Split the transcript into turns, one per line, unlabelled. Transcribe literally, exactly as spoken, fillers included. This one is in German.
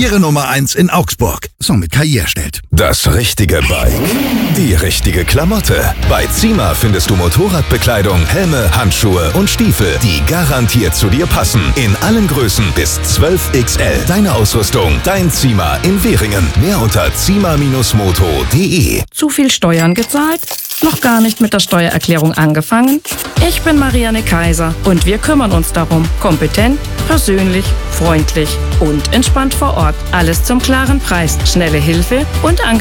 Ihre Nummer eins in Augsburg. So mit K I erstellt.
Das richtige Bike. Die richtige Klamotte. Bei Zima findest du Motorradbekleidung, Helme, Handschuhe und Stiefel, die garantiert zu dir passen. In allen Größen bis zwölf X L. Deine Ausrüstung, dein Zima in Währingen. Mehr unter zima Bindestrich moto punkt de.
Zu viel Steuern gezahlt? Noch gar nicht mit der Steuererklärung angefangen? Ich bin Marianne Kaiser und wir kümmern uns darum. Kompetent, persönlich, freundlich und entspannt vor Ort. Alles zum klaren Preis, schnelle Hilfe und Engagement.